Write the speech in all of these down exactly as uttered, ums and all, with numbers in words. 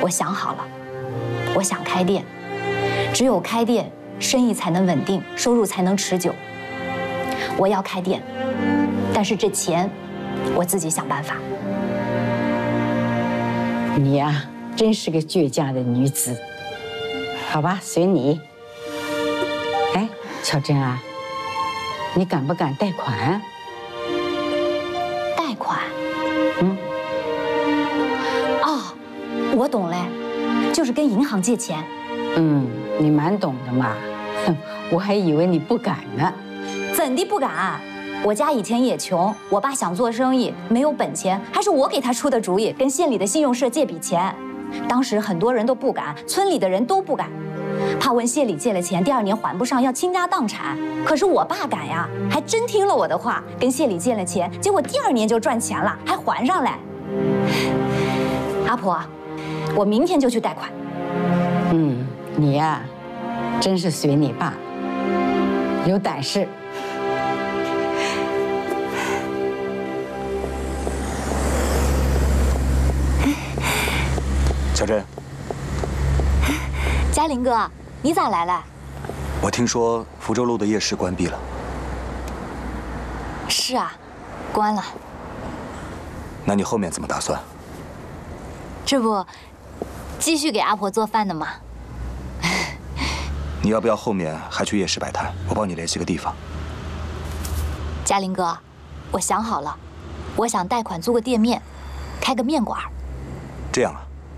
我想好了，我想开店，只有开店，生意才能稳定，收入才能持久。我要开店，但是这钱我自己想办法。 你呀，真是个倔强的女子。好吧，随你。哎，巧珍啊，你敢不敢贷款？ 贷款？ 嗯。 哦，我懂嘞，就是跟银行借钱。 嗯，你蛮懂的嘛。哼，我还以为你不敢呢。 怎地不敢？我家以前也穷，我爸想做生意，没有本钱，还是我给他出的主意，跟县里的信用社借笔钱。当时很多人都不敢，村里的人都不敢，怕问县里借了钱，第二年还不上，要倾家荡产。可是我爸敢呀，还真听了我的话，跟县里借了钱，结果第二年就赚钱了，还还上来。阿婆，我明天就去贷款。 嗯，你呀，真是随你爸，有胆识。 小珍， 嘉林哥，你咋来了？ 我听说福州路的夜市关闭了。 是啊，关了。 那你后面怎么打算？ 这不，继续给阿婆做饭的吗？ 你要不要后面还去夜市摆摊？我帮你联系个地方。 嘉林哥，我想好了，我想贷款租个店面，开个面馆。 这样啊。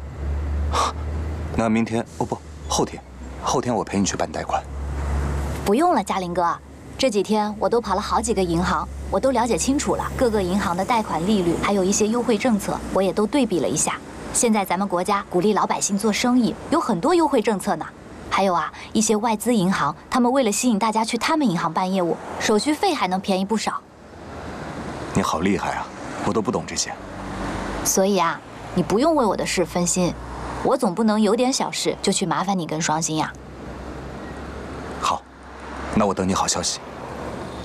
那明天哦不，后天，后天我陪你去办贷款。 不用了，嘉林哥，这几天我都跑了好几个银行，我都了解清楚了各个银行的贷款利率，还有一些优惠政策，我也都对比了一下。现在咱们国家鼓励老百姓做生意，有很多优惠政策呢。还有啊，一些外资银行，他们为了吸引大家去他们银行办业务，手续费还能便宜不少。 你好厉害啊，我都不懂这些。 所以啊，你不用为我的事分心。我总不能有点小事就去麻烦你跟双星呀。 好，那我等你好消息。